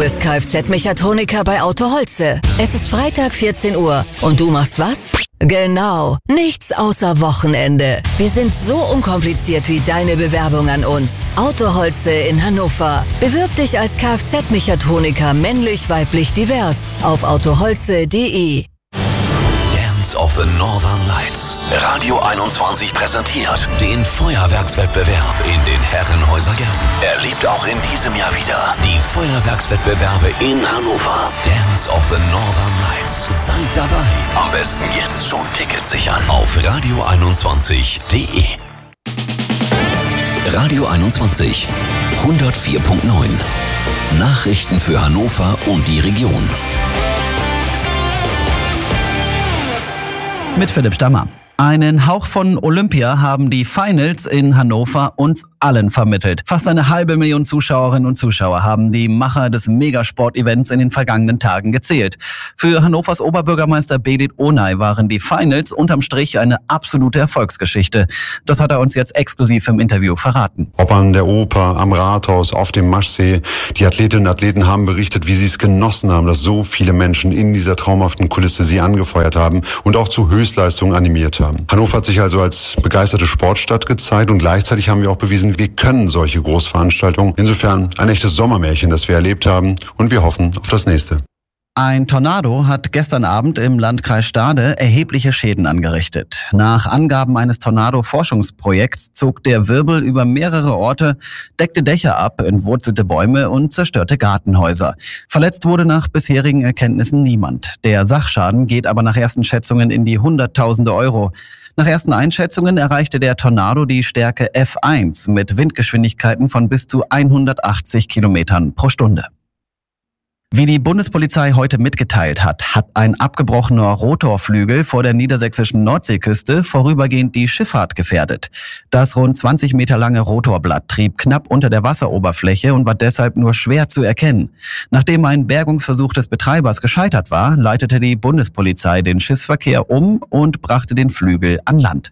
bist Kfz-Mechatroniker bei Auto Holze. Es ist Freitag 14 Uhr und du machst was? Genau, nichts außer Wochenende. Wir sind so unkompliziert wie deine Bewerbung an uns. Auto Holze in Hannover. Bewirb dich als Kfz-Mechatroniker männlich, weiblich, divers auf autoholze.de. Dance of the Northern Lights. Radio 21 präsentiert den Feuerwerkswettbewerb in den Herrenhäuser-Gärten. Erlebt auch in diesem Jahr wieder die Feuerwerkswettbewerbe in Hannover. Dance of the Northern Lights. Seid dabei. Am besten jetzt schon Tickets sichern auf radio21.de. Radio 21 104.9. Nachrichten für Hannover und die Region. Mit Philipp Stammer. Einen Hauch von Olympia haben die Finals in Hannover uns allen vermittelt. Fast 500.000 Zuschauerinnen und Zuschauer haben die Macher des Megasport-Events in den vergangenen Tagen gezählt. Für Hannovers Oberbürgermeister Bedit Onay waren die Finals unterm Strich eine absolute Erfolgsgeschichte. Das hat er uns jetzt exklusiv im Interview verraten. Ob an der Oper, am Rathaus, auf dem Maschsee. Die Athletinnen und Athleten haben berichtet, wie sie es genossen haben, dass so viele Menschen in dieser traumhaften Kulisse sie angefeuert haben und auch zu Höchstleistungen animiert haben. Hannover hat sich also als begeisterte Sportstadt gezeigt und gleichzeitig haben wir auch bewiesen, wir können solche Großveranstaltungen. Insofern ein echtes Sommermärchen, das wir erlebt haben, und wir hoffen auf das nächste. Ein Tornado hat gestern Abend im Landkreis Stade erhebliche Schäden angerichtet. Nach Angaben eines Tornado-Forschungsprojekts zog der Wirbel über mehrere Orte, deckte Dächer ab, entwurzelte Bäume und zerstörte Gartenhäuser. Verletzt wurde nach bisherigen Erkenntnissen niemand. Der Sachschaden geht aber nach ersten Schätzungen in die Hunderttausende Euro. Nach ersten Einschätzungen erreichte der Tornado die Stärke F1 mit Windgeschwindigkeiten von bis zu 180 Kilometern pro Stunde. Wie die Bundespolizei heute mitgeteilt hat, hat ein abgebrochener Rotorflügel vor der niedersächsischen Nordseeküste vorübergehend die Schifffahrt gefährdet. Das rund 20 Meter lange Rotorblatt trieb knapp unter der Wasseroberfläche und war deshalb nur schwer zu erkennen. Nachdem ein Bergungsversuch des Betreibers gescheitert war, leitete die Bundespolizei den Schiffsverkehr um und brachte den Flügel an Land.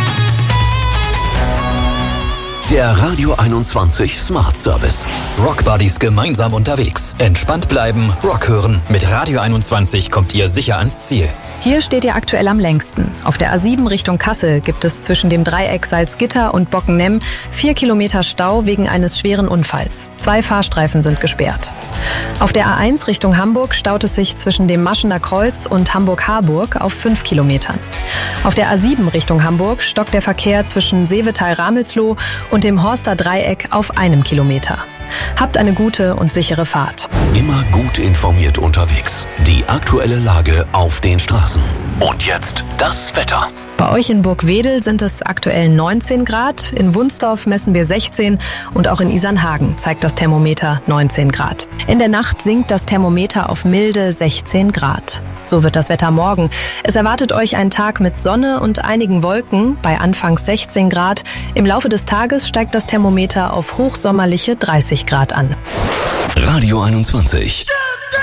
Der Radio 21 Smart Service. Rock Buddies gemeinsam unterwegs. Entspannt bleiben, Rock hören. Mit Radio 21 kommt ihr sicher ans Ziel. Hier steht ihr aktuell am längsten. Auf der A7 Richtung Kassel gibt es zwischen dem Dreieck Salzgitter und Bockenheim 4 Kilometer Stau wegen eines schweren Unfalls. 2 Fahrstreifen sind gesperrt. Auf der A1 Richtung Hamburg staut es sich zwischen dem Maschener Kreuz und Hamburg-Harburg auf 5 Kilometern. Auf der A7 Richtung Hamburg stockt der Verkehr zwischen Seevetal-Ramelsloh und dem Horster Dreieck auf 1 Kilometer. Habt eine gute und sichere Fahrt. Immer gut informiert unterwegs. Die aktuelle Lage auf den Straßen. Und jetzt das Wetter. Bei euch in Burgwedel sind es aktuell 19 Grad, in Wunsdorf messen wir 16 und auch in Isernhagen zeigt das Thermometer 19 Grad. In der Nacht sinkt das Thermometer auf milde 16 Grad. So wird das Wetter morgen. Es erwartet euch ein Tag mit Sonne und einigen Wolken bei anfangs 16 Grad. Im Laufe des Tages steigt das Thermometer auf hochsommerliche 30 Grad an. Radio 21.